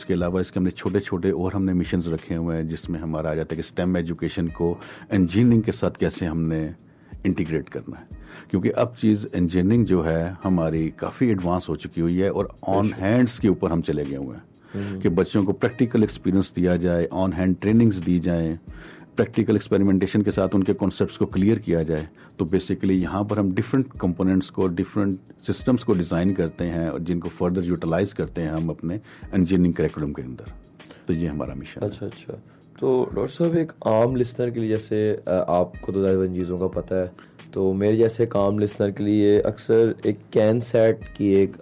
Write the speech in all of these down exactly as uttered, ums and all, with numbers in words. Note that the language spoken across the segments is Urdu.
کے علاوہ اس کے ہم نے چھوٹے چھوٹے اور ہم نے مشنز رکھے ہوئے ہیں جس میں ہمارا آ جاتا ہے کہ اسٹیم ایجوکیشن کو انجینئرنگ کے ساتھ کیسے ہم نے انٹیگریٹ کرنا ہے، کیونکہ اب چیز انجینئرنگ جو ہے ہماری کافی ایڈوانس ہو چکی ہوئی ہے اور آن ہینڈس کے اوپر ہم چلے گئے ہوئے ہیں کہ بچوں کو پریکٹیکل ایکسپیرینس دیا جائے، آن ہینڈ ٹریننگز دی جائیں، پریکٹیکل ایکسپیریمنٹیشن کے ساتھ ان کے کانسیپٹس کو کلیئر کیا جائے. تو بیسیکلی یہاں پر ہم ڈفرینٹ کمپوننٹس کو، ڈفرینٹ سسٹمس کو ڈیزائن کرتے ہیں اور جن کو فردر یوٹیلائز کرتے ہیں ہم اپنے انجینئرنگ کریکولم کے اندر. تو یہ ہمارا مشن ہے. اچھا اچھا تو ڈاکٹر صاحب ایک عام لسنر کے لیے، جیسے آپ کو تو زیادہ ان چیزوں کا پتہ ہے، تو میرے جیسے ایک عام لسنر کے لیے اکثر ایک کین سیٹ کی ایک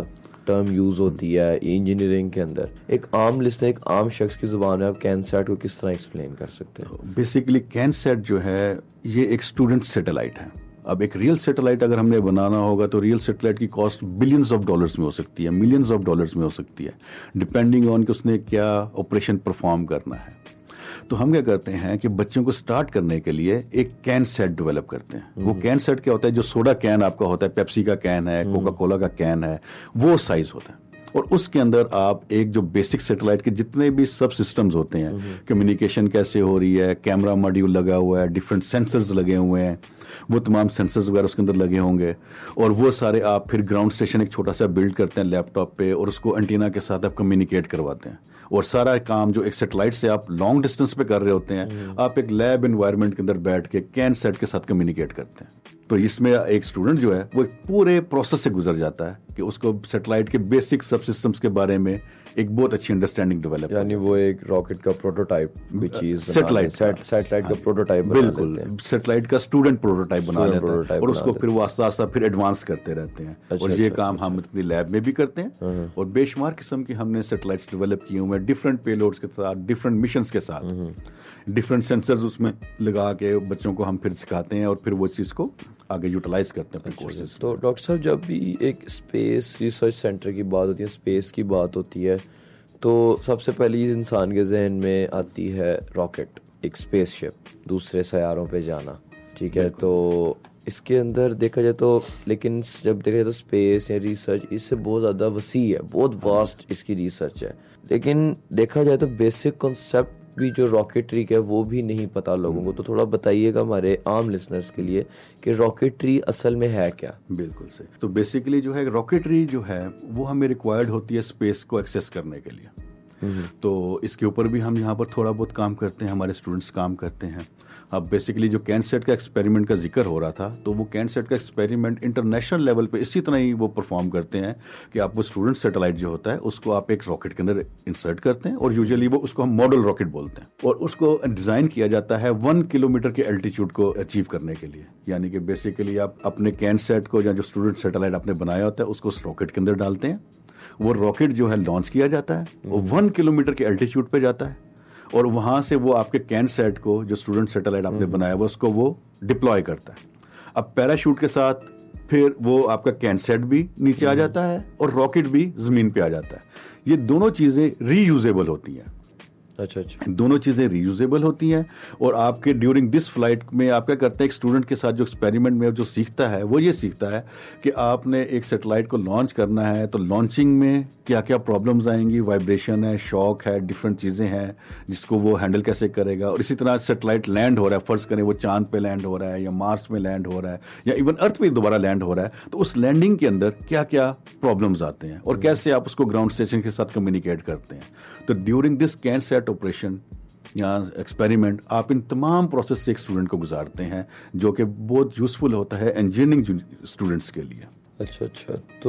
ٹرم یوز ہوتی ہے انجینئرنگ کے اندر. ایک عام لسنر، ایک عام شخص کی زبان ہے، آپ کین سیٹ کو کس طرح ایکسپلین کر سکتے ہیں؟ بیسیکلی کین سیٹ جو ہے یہ ایک اسٹوڈنٹ سیٹلائٹ ہے. اب ایک ریئل سیٹلائٹ اگر ہم نے بنانا ہوگا تو ریئل سیٹلائٹ کی کاسٹ بلینز آف ڈالرز میں ہو سکتی ہے، ملینز آف ڈالرز میں ہو سکتی ہے، ڈپینڈنگ آن کہ اس نے کیا آپریشن پرفارم کرنا ہے. تو ہم کیا کرتے ہیں کہ بچوں کو سٹارٹ کرنے کے لیے ایک کین سیٹ ڈیولپ کرتے ہیں. وہ کین سیٹ کیا ہوتا ہے؟ جو سوڈا کین آپ کا ہوتا ہے، پیپسی کا کین ہے، کوکا کولا کا کین ہے، وہ سائز ہوتا ہے. اور اس کے اندر آپ ایک جو بیسک سیٹلائٹ کے جتنے بھی سب سسٹمز ہوتے ہیں، کمیونیکیشن کیسے ہو رہی ہے، کیمرہ ماڈیول لگا ہوا ہے، ڈفرینٹ سینسرز لگے ہوئے ہیں، وہ تمام سینسرز وغیرہ اس کے اندر لگے ہوں گے. اور وہ سارے آپ پھر گراؤنڈ اسٹیشن ایک چھوٹا سا بلڈ کرتے ہیں لیپ ٹاپ پہ، اور اس کو انٹینا کے ساتھ آپ کمیونیکیٹ کرواتے ہیں. اور سارا کام جو ایک سیٹلائٹ سے آپ لانگ ڈسٹینس پہ کر رہے ہوتے ہیں، آپ ایک لیب انوائرمنٹ کے اندر بیٹھ کے کین سیٹ کے ساتھ کمیونیکیٹ کرتے ہیں. تو اس میں ایک اسٹوڈنٹ جو ہے وہ ایک پورے پروسیس سے گزر جاتا ہے کہ اس کو سیٹلائٹ کے بیسک سب سسٹمز کے بارے میں ایک بہت اچھی انڈرسٹینڈنگ ڈیولپ، یعنی وہ ایک راکٹ کا پروٹوٹائپ کوئی چیز، سیٹلائٹ سیٹلائٹ کا پروٹوٹائپ، بالکل سیٹلائٹ کا اسٹوڈنٹ پروٹوٹائپ بنا لیتا ہے، اور اس کو پھر وہ آہستہ آہستہ پھر ایڈوانس کرتے رہتے ہیں. اور یہ کام ہم اپنی لیب میں بھی کرتے ہیں. اور بے شمار قسم کی ہم نے سیٹلائٹس ڈیولپ کیے ہوئے ہیں ڈفرینٹ پے لوڈس کے ساتھ، ڈفرینٹ مشنس کے ساتھ، ڈفرینٹ سینسرز اس میں لگا کے بچوں کو ہم پھر سکھاتے ہیں اور پھر وہ چیز کو آگے یوٹیلائز کرتے ہیں اپنے کورسز. تو ڈاکٹر صاحب جب بھی ایک اسپیس ریسرچ سینٹر کی بات ہوتی ہے، اسپیس کی بات ہوتی ہے، تو سب سے پہلی انسان کے ذہن میں آتی ہے راکٹ، ایک اسپیس شپ، دوسرے سیاروں پہ جانا. ٹھیک ہے، تو اس کے اندر دیکھا جائے تو، لیکن جب دیکھا جائے تو اسپیس یا ریسرچ اس سے بہت زیادہ وسیع ہے، بہت واسٹ اس کی ریسرچ ہے. لیکن دیکھا جائے تو بیسک کنسیپٹ بھی جو راکٹری کا ہے وہ بھی نہیں پتا لوگوں کو. تو تھوڑا بتائیے گا ہمارے عام لسنرز کے لیے کہ راکٹری اصل میں ہے کیا؟ بالکل صحیح. تو بیسیکلی جو ہے راکٹری جو ہے وہ ہمیں ریکوائرڈ ہوتی ہے اسپیس کو ایکسیس کرنے کے لیے. تو اس کے اوپر بھی ہم یہاں پر تھوڑا بہت کام کرتے ہیں، ہمارے اسٹوڈنٹس کام کرتے ہیں. اب بیسیکلی جو کین سیٹ کا ایکسپیریمنٹ کا ذکر ہو رہا تھا، تو وہ کین سیٹ کا ایکسپیریمنٹ انٹرنیشنل لیول پہ اسی طرح ہی وہ پرفارم کرتے ہیں کہ آپ وہ اسٹوڈنٹ سیٹلائٹ جو ہوتا ہے اس کو آپ ایک راکٹ کے اندر انسرٹ کرتے ہیں، اور یوزلی وہ اس کو ہم ماڈل راکٹ بولتے ہیں، اور اس کو ڈیزائن کیا جاتا ہے ون کلو میٹر کے الٹیچیوڈ کو اچیو کرنے کے لیے. یعنی کہ بیسیکلی آپ اپنے کین سیٹ کو یا جو اسٹوڈنٹ سیٹلائٹ آپ نے بنایا ہوتا ہے اس کو اس راکٹ کے اندر ڈالتے ہیں. وہ راکٹ جو ہے لانچ کیا جاتا ہے، وہ ون کلو میٹر کے الٹیچیوڈ پہ جاتا ہے، اور وہاں سے وہ آپ کے کین سیٹ کو جو اسٹوڈنٹ سیٹلائٹ آپ نے بنایا ہوا اس کو وہ ڈپلوائے کرتا ہے. اب پیراشوٹ کے ساتھ پھر وہ آپ کا کین سیٹ بھی نیچے آ جاتا ہے اور راکٹ بھی زمین پہ آ جاتا ہے. یہ دونوں چیزیں ری یوزیبل ہوتی ہیں. اچھا اچھا دونوں چیزیں ری یوزیبل ہوتی ہیں. اور آپ کے ڈیورنگ دس فلائٹ میں آپ کیا کرتے ہیں، ایک اسٹوڈنٹ کے ساتھ جو ایکسپیریمنٹ میں جو سیکھتا ہے وہ یہ سیکھتا ہے کہ آپ نے ایک سیٹلائٹ کو لانچ کرنا ہے تو لانچنگ میں کیا کیا پرابلمز آئیں گی، وائبریشن ہے، شاک ہے، ڈفرینٹ چیزیں ہیں جس کو وہ ہینڈل کیسے کرے گا. اور اسی طرح سیٹلائٹ لینڈ ہو رہا ہے، فرض کریں وہ چاند پہ لینڈ ہو رہا ہے یا مارس میں لینڈ ہو رہا ہے یا ایون ارتھ پہ دوبارہ لینڈ ہو رہا ہے، تو اس لینڈنگ کے اندر کیا کیا پرابلمز آتے ہیں اور کیسے آپ اس کو گراؤنڈ اسٹیشن کے ساتھ کمیونیکیٹ کرتے ہیں. تو during this can set operation یا ایکسپیریمنٹ آپ ان تمام پروسیس سے ایک اسٹوڈنٹ کو گزارتے ہیں، جو کہ بہت یوزفل ہوتا ہے انجینئرنگ اسٹوڈنٹس کے لیے. اچھا اچھا تو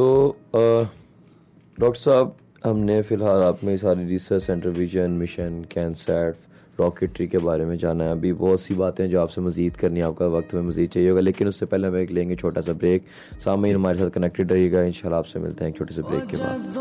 ڈاکٹر صاحب ہم نے فی الحال آپ میں ساری research centre, vision, mission, can set, راکٹری کے بارے میں جانا ہے. ابھی بہت سی باتیں جو آپ سے مزید کرنی ہے، آپ کا وقت میں مزید چاہیے ہوگا، لیکن اس سے پہلے ہم ایک لیں گے چھوٹا سا بریک. سامعین ہمارے ساتھ کنیکٹڈ رہیے گا، انشاءاللہ آپ سے ملتے ہیں ایک چھوٹے سے بریک کے بعد.